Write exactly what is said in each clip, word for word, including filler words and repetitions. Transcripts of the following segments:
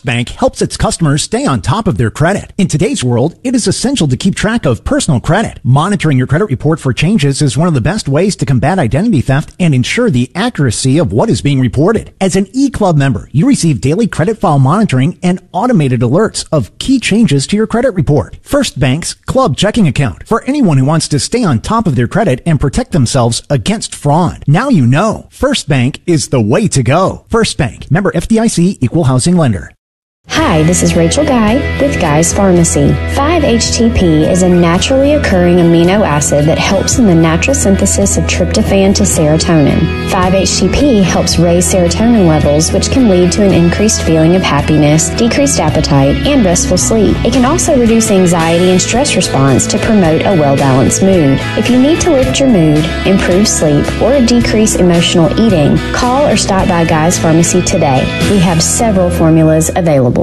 Bank helps its customers stay on top of their credit. In today's world, it is essential to keep track of personal credit. Monitoring your credit report for changes is one of the best ways to combat identity theft and ensure the accuracy of what is being reported. As an eClub member, you receive daily credit file monitoring and automated alerts of key changes to your credit report. First Bank's Club Checking Account for anyone who wants to stay on top of their credit and protect themselves against fraud. Now you know. First Bank is the way to go. First Bank, member F D I C, equal housing lender. Hi, this is Rachel Guy with Guy's Pharmacy. five H T P is a naturally occurring amino acid that helps in the natural synthesis of tryptophan to serotonin. five H T P helps raise serotonin levels, which can lead to an increased feeling of happiness, decreased appetite, and restful sleep. It can also reduce anxiety and stress response to promote a well-balanced mood. If you need to lift your mood, improve sleep, or decrease emotional eating, call or stop by Guy's Pharmacy today. We have several formulas available.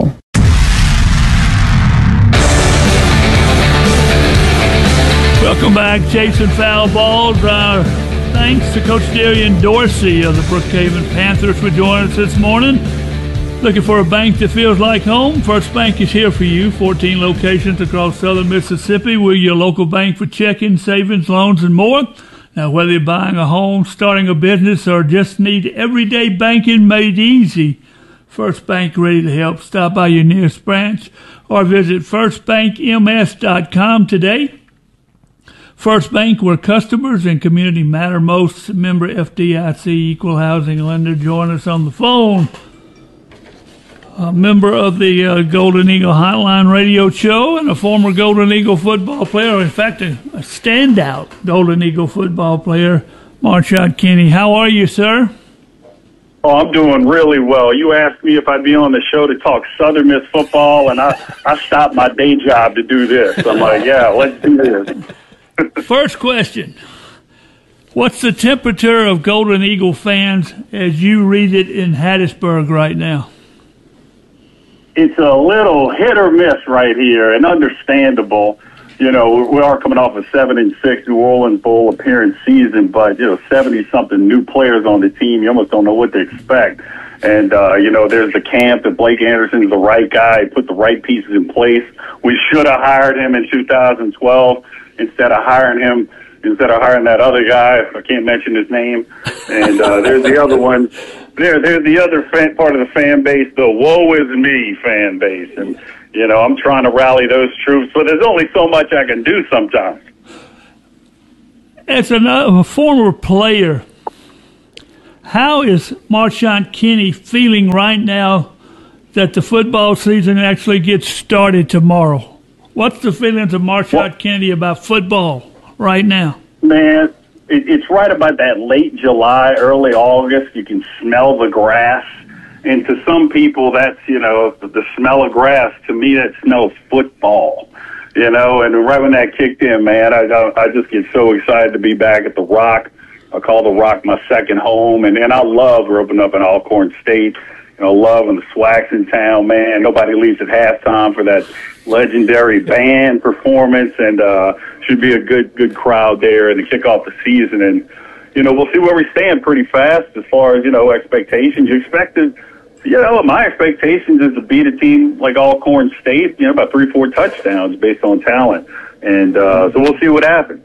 Welcome back, Chasing Foul Balls. Uh, thanks to Coach Darian Dorsey of the Brookhaven Panthers for joining us this morning. Looking for a bank that feels like home? First Bank is here for you. fourteen locations across southern Mississippi. We're your local bank for checking, savings, loans, and more. Now, whether you're buying a home, starting a business, or just need everyday banking made easy, First Bank ready to help. Stop by your nearest branch or visit first bank m s dot com today. First Bank, where customers and community matter most. Member F D I C, equal housing lender. Join us on the phone. A member of the uh, Golden Eagle Hotline radio show and a former Golden Eagle football player. In fact, a, a standout Golden Eagle football player, Marshawn Kenny. How are you, sir? Oh, I'm doing really well. You asked me if I'd be on the show to talk Southern Miss football, and I, I stopped my day job to do this. I'm like, yeah, let's do this. First question. What's the temperature of Golden Eagle fans as you read it in Hattiesburg right now? It's a little hit or miss right here, and understandable. You know, we are coming off a seven and six New Orleans Bowl appearance season, but, you know, seventy-something new players on the team. You almost don't know what to expect. And, uh, you know, there's the camp that Blake Anderson's the right guy, put the right pieces in place. We should have hired him in two thousand twelve instead of hiring him, instead of hiring that other guy. I can't mention his name. And uh, there's the other one. There, there's the other fan, part of the fan base, the woe is me fan base. And, you know, I'm trying to rally those troops, but there's only so much I can do sometimes. As a, a former player, how is Marshawn Kenny feeling right now that the football season actually gets started tomorrow? What's the feelings of Marshawn well, Kennedy about football right now? Man, it, it's right about that late July, early August. You can smell the grass. And to some people, that's, you know, the smell of grass. To me, that smells football, you know. And right when that kicked in, man, I, I just get so excited to be back at the Rock. I call the Rock my second home. And, and I love growing up in Alcorn State. You know, love when the swag's in town, man. Nobody leaves at halftime for that legendary band performance. And uh, should be a good, good crowd there and to kick off the season. And, you know, we'll see where we stand pretty fast as far as, you know, expectations. You expected... You know, my expectations is to beat a team like Alcorn State, you know, about three, four touchdowns based on talent. And uh, so we'll see what happens.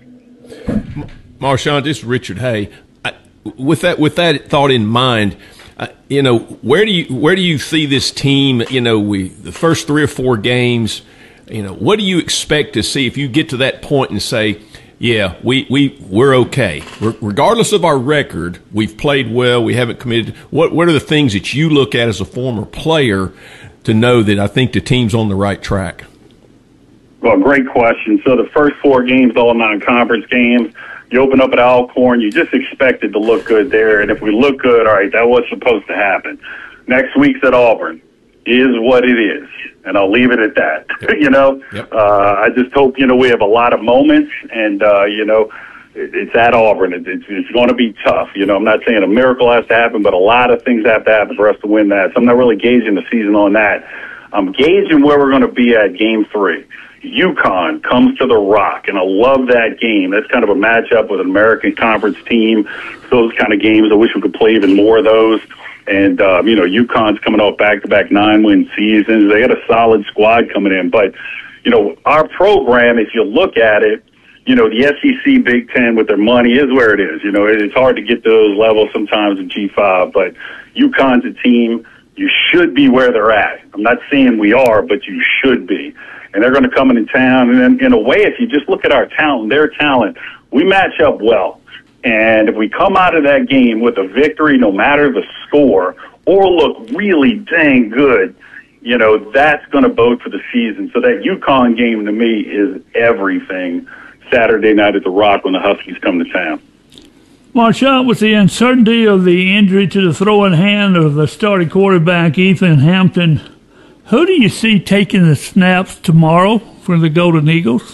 Marshawn, this is Richard Hay. I, with that with that thought in mind, uh, you know, where do you where do you see this team, you know, we the first three or four games, you know, what do you expect to see if you get to that point and say, yeah, we, we, we're okay. Re- regardless of our record, we've played well, we haven't committed. What what are the things that you look at as a former player to know that I think the team's on the right track? Well, great question. So the first four games, all non-conference games, you open up at Alcorn, you just expect it to look good there. And if we look good, all right, that was supposed to happen. Next week's at Auburn. Is what it is, and I'll leave it at that. Yep. you know, yep. uh, I just hope, you know, we have a lot of moments, and, uh, you know, it, it's at Auburn. It, it's it's going to be tough. You know, I'm not saying a miracle has to happen, but a lot of things have to happen for us to win that. So I'm not really gauging the season on that. I'm gauging where we're going to be at game three. UConn comes to the Rock, and I love that game. That's kind of a matchup with an American Conference team. Those kind of games, I wish we could play even more of those. And, um, you know, UConn's coming off back-to-back nine-win seasons. They got a solid squad coming in. But, you know, our program, if you look at it, you know, the S E C, Big Ten with their money is where it is. You know, it's hard to get to those levels sometimes in G five, but UConn's a team you should be where they're at. I'm not saying we are, but you should be. And they're going to come into town. And in, in a way, if you just look at our talent, their talent, we match up well. And if we come out of that game with a victory, no matter the score, or look really dang good, you know, that's going to bode for the season. So that UConn game to me is everything Saturday night at the Rock when the Huskies come to town. Marchant, with the uncertainty of the injury to the throwing hand of the starting quarterback, Ethan Hampton, who do you see taking the snaps tomorrow for the Golden Eagles?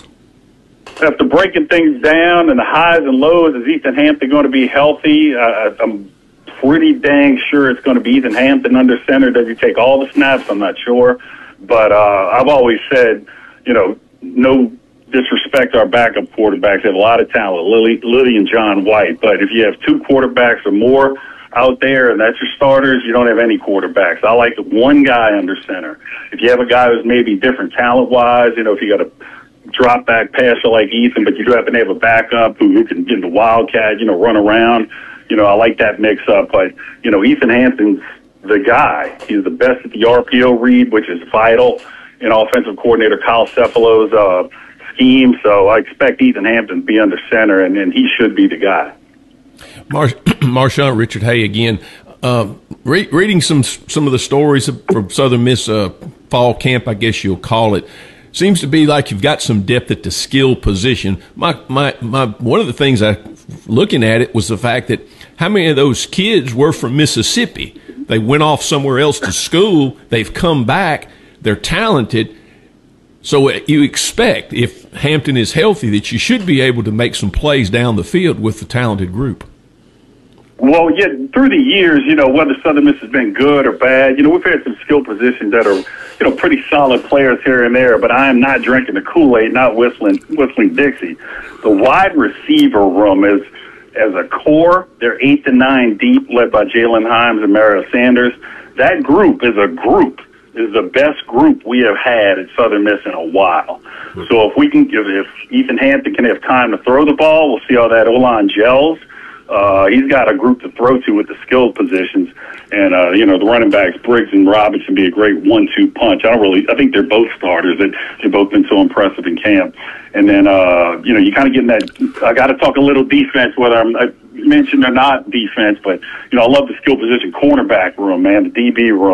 After breaking things down and the highs and lows, is Ethan Hampton going to be healthy? Uh, I'm pretty dang sure it's going to be Ethan Hampton under center. Does he take all the snaps? I'm not sure. But uh, I've always said, you know, no disrespect our backup quarterbacks. They have a lot of talent, Lily, Lily and John White. But if you have two quarterbacks or more out there and that's your starters, you don't have any quarterbacks. I like one guy under center. If you have a guy who's maybe different talent-wise, you know, if you got a drop back passer like Ethan, but you do happen to have a backup who, who can get in the wildcat, you know, run around. You know, I like that mix up. But, you know, Ethan Hampton's the guy. He's the best at the R P O read, which is vital in offensive coordinator Kyle Cephalo's uh, scheme. So I expect Ethan Hampton to be under center, and, and he should be the guy. Mar- Marchant, Richard Hay again. Uh, re- reading some some of the stories from Southern Miss uh, fall camp, I guess you'll call it. Seems to be like you've got some depth at the skill position. My, my, my, one of the things I, looking at it, was the fact that how many of those kids were from Mississippi? They went off somewhere else to school. They've come back. They're talented. So you expect, if Hampton is healthy, that you should be able to make some plays down the field with the talented group. Well, yeah, through the years, you know, whether Southern Miss has been good or bad, you know, we've had some skill positions that are, you know, pretty solid players here and there, but I am not drinking the Kool-Aid, not whistling, whistling Dixie. The wide receiver room is, as a core, they're eight to nine deep, led by Jalen Himes and Mario Sanders. That group is a group, is the best group we have had at Southern Miss in a while. So if we can give, if Ethan Hampton can have time to throw the ball, we'll see how that O-line gels. Uh, he's got a group to throw to with the skilled positions. And, uh, you know, the running backs, Briggs and Robinson, be a great one two punch. I don't really, I think they're both starters. They, they've both been so impressive in camp. And then, uh, you know, you kind of get in that, I got to talk a little defense, whether I'm, I mentioned or not defense, but, you know, I love the skill position cornerback room, man, the D B room.